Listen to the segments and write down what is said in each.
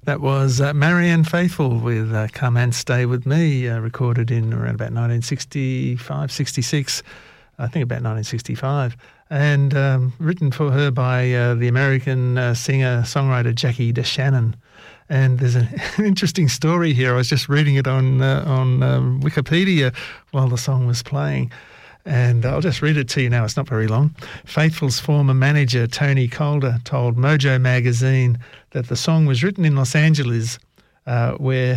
That was Marianne Faithfull with Come and Stay With Me, recorded in around about 1965, 66, I think about 1965, and written for her by the American singer-songwriter Jackie DeShannon. And there's an interesting story here. I was just reading it on Wikipedia while the song was playing. And I'll just read it to you now. It's not very long. Faithfull's former manager, Tony Calder, told Mojo magazine that the song was written in Los Angeles, where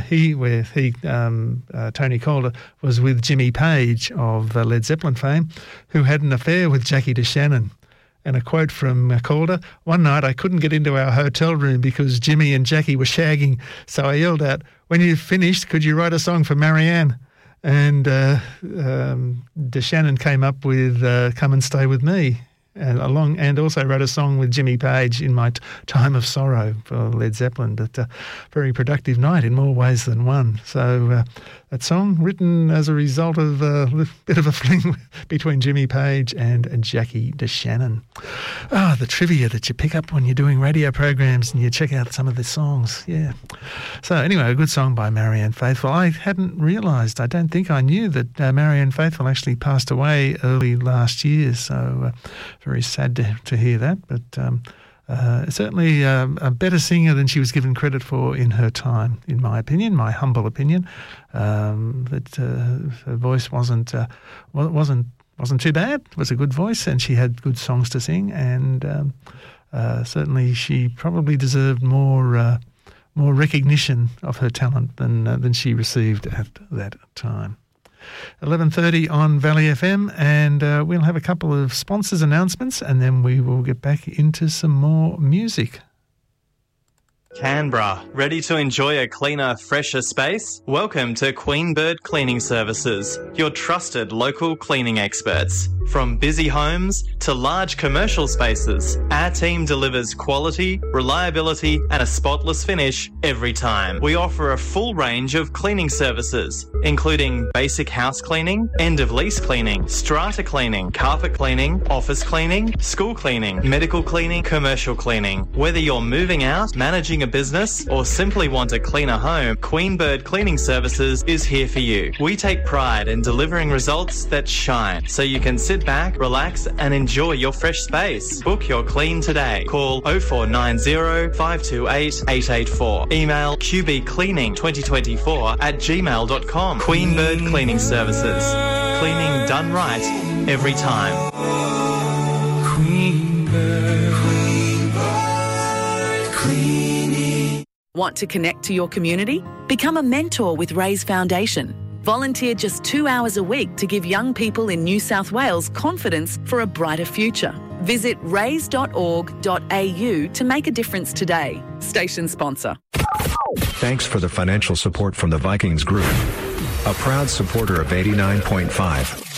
Tony Calder was with Jimmy Page of Led Zeppelin fame, who had an affair with Jackie DeShannon. And a quote from Calder: "One night I couldn't get into our hotel room because Jimmy and Jackie were shagging, so I yelled out, 'When you've finished, could you write a song for Marianne?' And DeShannon came up with Come and Stay With Me, and also wrote a song with Jimmy Page in My Time of Sorrow for Led Zeppelin. But very productive night in more ways than one. So that song written as a result of a bit of a fling between Jimmy Page and Jackie DeShannon. Ah, the trivia that you pick up when you're doing radio programs and you check out some of the songs. Yeah. So anyway, a good song by Marianne Faithfull. I hadn't realised, I don't think I knew that Marianne Faithfull actually passed away early last year. So very sad to hear that. But certainly a better singer than she was given credit for in her time, in my opinion, my humble opinion. That her voice wasn't too bad. It was a good voice, and she had good songs to sing. And certainly, she probably deserved more recognition of her talent than she received at that time. 11:30 on Valley FM, and we'll have a couple of sponsors announcements, and then we will get back into some more music. Canberra, ready to enjoy a cleaner, fresher space? Welcome to Queen Bird Cleaning Services, your trusted local cleaning experts. From busy homes to large commercial spaces, our team delivers quality, reliability and a spotless finish every time. We offer a full range of cleaning services, including basic house cleaning, end-of-lease cleaning, strata cleaning, carpet cleaning, office cleaning, school cleaning, medical cleaning, commercial cleaning. Whether you're moving out, managing a business, or simply want a cleaner home, Queen Bird Cleaning Services is here for you. We take pride in delivering results that shine, so you can sit back, relax and enjoy your fresh space. Book your clean today. Call 0490 528 884. Email qbcleaning2024@gmail.com. Queen Bird Cleaning Services. Cleaning done right every time. Queen Bird, Queen Bird Cleaning. Want to connect to your community? Become a mentor with Raise Foundation. Volunteer just 2 hours a week to give young people in New South Wales confidence for a brighter future. Visit raise.org.au to make a difference today. Station sponsor. Thanks for the financial support from the Vikings Group, a proud supporter of 89.5.